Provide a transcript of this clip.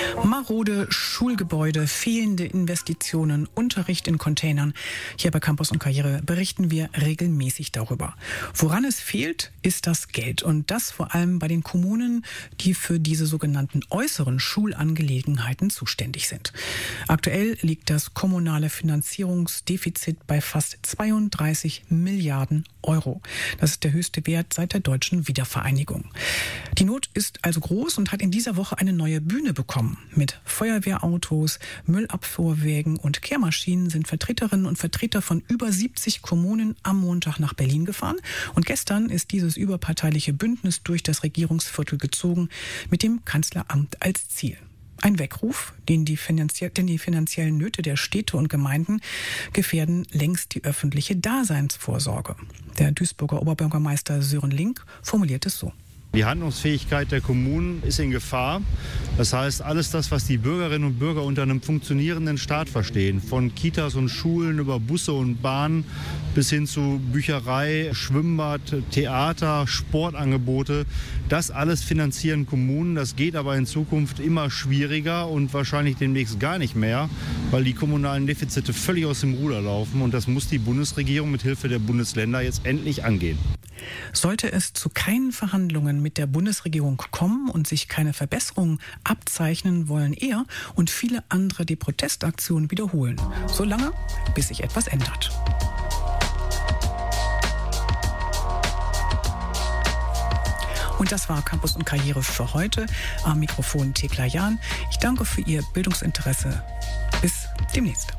Marode Schulgebäude, fehlende Investitionen, Unterricht in Containern. Hier bei Campus und Karriere berichten wir regelmäßig darüber. Woran es fehlt, ist das Geld. Und das vor allem bei den Kommunen, die für diese sogenannten äußeren Schulangelegenheiten zuständig sind. Aktuell liegt das kommunale Finanzierungsdefizit bei fast 32 Milliarden Euro. Das ist der höchste Wert seit der deutschen Wiedervereinigung. Die Not ist also groß und hat in dieser Woche eine neue Bühne bekommen. Mit Feuerwehrautos, Müllabfuhrwägen und Kehrmaschinen sind Vertreterinnen und Vertreter von über 70 Kommunen am Montag nach Berlin gefahren. Und gestern ist dieses überparteiliche Bündnis durch das Regierungsviertel gezogen, mit dem Kanzleramt als Ziel. Ein Weckruf, denn die finanziellen Nöte der Städte und Gemeinden gefährden längst die öffentliche Daseinsvorsorge. Der Duisburger Oberbürgermeister Sören Link formuliert es so. Die Handlungsfähigkeit der Kommunen ist in Gefahr. Das heißt, alles das, was die Bürgerinnen und Bürger unter einem funktionierenden Staat verstehen, von Kitas und Schulen über Busse und Bahnen bis hin zu Bücherei, Schwimmbad, Theater, Sportangebote, das alles finanzieren Kommunen. Das geht aber in Zukunft immer schwieriger und wahrscheinlich demnächst gar nicht mehr, weil die kommunalen Defizite völlig aus dem Ruder laufen. Und das muss die Bundesregierung mit Hilfe der Bundesländer jetzt endlich angehen. Sollte es zu keinen Verhandlungen mit der Bundesregierung kommen und sich keine Verbesserungen abzeichnen, wollen er und viele andere die Protestaktion wiederholen. Solange, bis sich etwas ändert. Und das war Campus und Karriere für heute. Am Mikrofon Thekla Jahn. Ich danke für Ihr Bildungsinteresse. Bis demnächst.